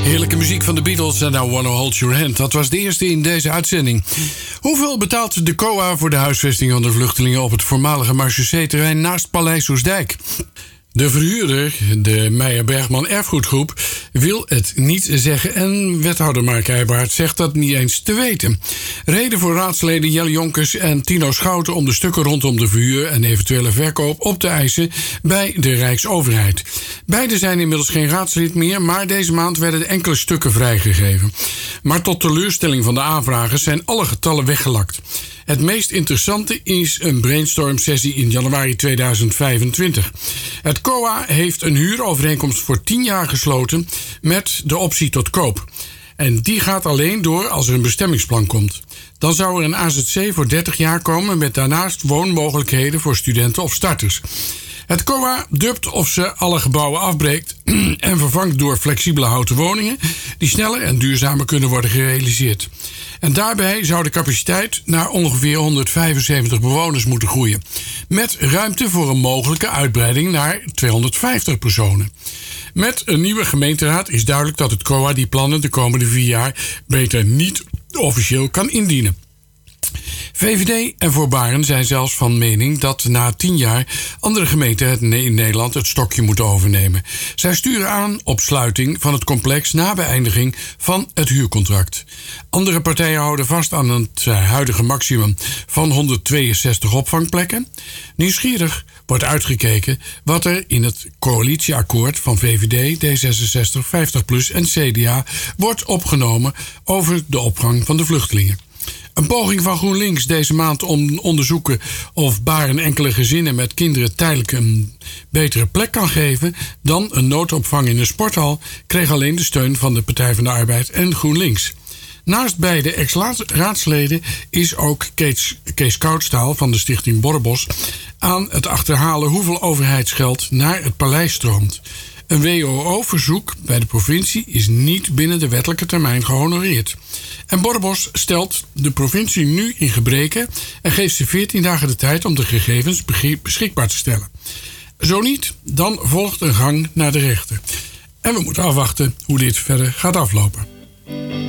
Heerlijke muziek van de Beatles en I Wanna Hold Your Hand. Dat was de eerste in deze uitzending. Hoeveel betaalt de COA voor de huisvesting van de vluchtelingen op het voormalige Marchusee-terrein naast Paleis Soestdijk? De verhuurder, de Meijer-Bergman Erfgoedgroep, wil het niet zeggen en wethouder Mark Eijbaert zegt dat niet eens te weten. Reden voor raadsleden Jelle Jonkers en Tino Schouten om de stukken rondom de verhuur en eventuele verkoop op te eisen bij de Rijksoverheid. Beide zijn inmiddels geen raadslid meer, maar deze maand werden enkele stukken vrijgegeven. Maar tot teleurstelling van de aanvragers zijn alle getallen weggelakt. Het meest interessante is een brainstorm-sessie in januari 2025. Het COA heeft een huurovereenkomst voor 10 jaar gesloten met de optie tot koop. En die gaat alleen door als er een bestemmingsplan komt. Dan zou er een AZC voor 30 jaar komen met daarnaast woonmogelijkheden voor studenten of starters. Het COA dubt of ze alle gebouwen afbreekt en vervangt door flexibele houten woningen die sneller en duurzamer kunnen worden gerealiseerd. En daarbij zou de capaciteit naar ongeveer 175 bewoners moeten groeien, met ruimte voor een mogelijke uitbreiding naar 250 personen. Met een nieuwe gemeenteraad is duidelijk dat het COA die plannen de komende 4 jaar beter niet officieel kan indienen. VVD en Voorbaren zijn zelfs van mening dat na 10 jaar andere gemeenten in Nederland het stokje moeten overnemen. Zij sturen aan op sluiting van het complex na beëindiging van het huurcontract. Andere partijen houden vast aan het huidige maximum van 162 opvangplekken. Nieuwsgierig wordt uitgekeken wat er in het coalitieakkoord van VVD, D66, 50PLUS en CDA wordt opgenomen over de opvang van de vluchtelingen. Een poging van GroenLinks deze maand om onderzoeken of Baren enkele gezinnen met kinderen tijdelijk een betere plek kan geven dan een noodopvang in een sporthal, kreeg alleen de steun van de Partij van de Arbeid en GroenLinks. Naast beide ex-raadsleden is ook Kees Koudstaal van de stichting Borbos aan het achterhalen hoeveel overheidsgeld naar het paleis stroomt. Een WOO-verzoek bij de provincie is niet binnen de wettelijke termijn gehonoreerd. En Borbos stelt de provincie nu in gebreke en geeft ze 14 dagen de tijd om de gegevens beschikbaar te stellen. Zo niet, dan volgt een gang naar de rechter. En we moeten afwachten hoe dit verder gaat aflopen.